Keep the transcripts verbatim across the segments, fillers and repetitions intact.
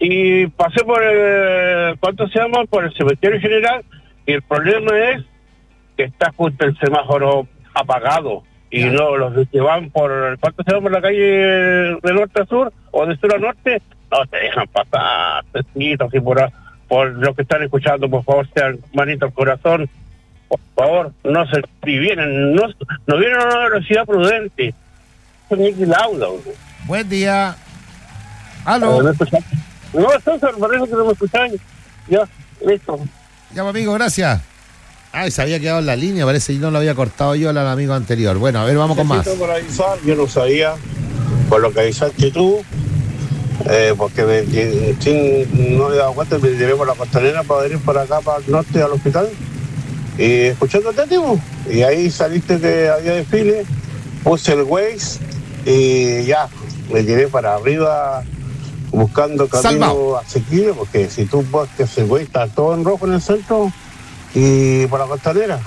y pasé por el, ¿cuánto se llama? Por el cementerio general, y el problema es que está justo el semáforo apagado, y ya. No, los que van por, ¿cuánto se llama? Por la calle de norte a sur, o de sur a norte, no te dejan pasar, tecitos, y por, por los que están escuchando, por favor, sean manito al corazón, por favor, no se, si vienen, no, no vienen a una velocidad prudente, son lauda. Buen día. ¿Aló? ¿Me escuchan? No, César, parece que no me escuchan. Ya, listo. Ya, amigo, gracias. Ay, se había quedado en la línea, parece que no lo había cortado yo al amigo anterior. Bueno, a ver, vamos con más. Por avisar, yo no sabía, por lo que avisaste tú, eh, porque me, sin, no me he dado cuenta, me llevé por la costanera para venir por acá, para el norte, al hospital, y escuchándote, tipo, y ahí saliste que había desfile, puse el Waze, y ya, me llevé para arriba, buscando camino asequible, porque si tú ves que ese Waze está todo en rojo en el centro, y por la costanera,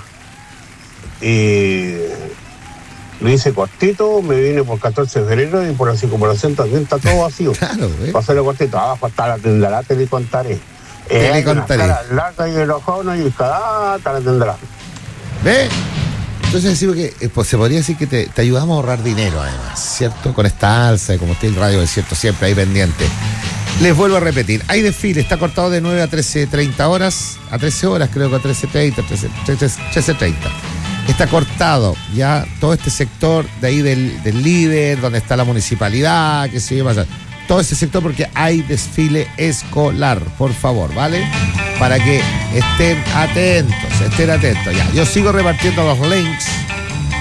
y le hice cortito, me vine por catorce de febrero y por la circunvalación también está todo vacío. Claro, ¿eh? Pasarle cortito, abajo está la tenderá, te le contaré. Te eh, le contaré. La larga y el ojón y cada te la tendrá. ¿Ve? Entonces decimos que eh, pues se podría decir que te, te ayudamos a ahorrar dinero, además, ¿cierto? Con esta alza, como usted el radio del cierto siempre ahí pendiente. Les vuelvo a repetir, hay desfile, está cortado de nueve a trece treinta horas, a trece horas creo que a trece treinta, trece treinta. Está cortado ya todo este sector de ahí del, del líder, donde está la municipalidad, que se lleva, todo ese sector porque hay desfile escolar, por favor, ¿vale? Para que estén atentos, estén atentos. Ya, yo sigo repartiendo los links